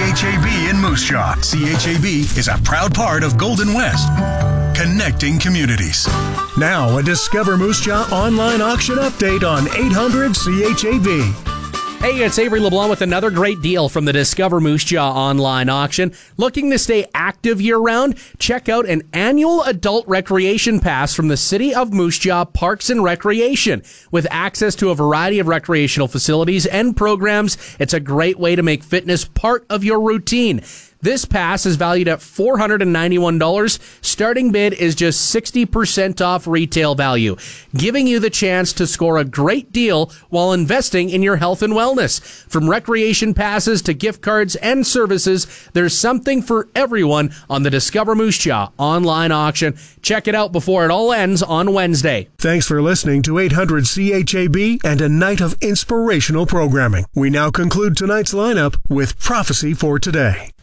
CHAB in Moose Jaw. CHAB is a proud part of Golden West, connecting communities. Now, a Discover Moose Jaw online auction update on 800 CHAB. Hey, it's Avery LeBlanc with another great deal from the Discover Moose Jaw online auction. Looking to stay active year-round? Check out an annual adult recreation pass from the City of Moose Jaw Parks and Recreation. With access to a variety of recreational facilities and programs, it's a great way to make fitness part of your routine. This pass is valued at $491. Starting bid is just 60% off retail value, giving you the chance to score a great deal while investing in your health and wellness. From recreation passes to gift cards and services, there's something for everyone on the Discover Moose Jaw online auction. Check it out before it all ends on Wednesday. Thanks for listening to 800 CHAB and a night of inspirational programming. We now conclude tonight's lineup with Prophecy for Today.